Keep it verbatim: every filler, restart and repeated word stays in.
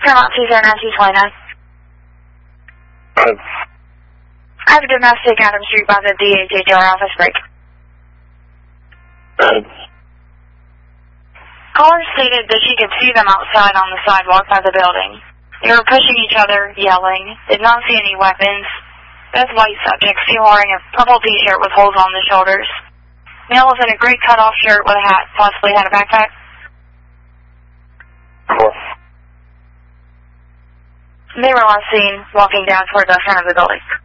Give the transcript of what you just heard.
Paramount two zero nine two twenty-nine. Uh, I have a domestic Adam Street by the D A J J R office break. uh, Caller stated that she could see them outside on the sidewalk by the building. They were pushing each other, yelling, did not see any weapons. Both white subjects seen wearing a purple t-shirt with holes on the shoulders. Male was in a gray cutoff shirt with a hat, possibly had a backpack. four. They were last seen walking down toward the front of the building.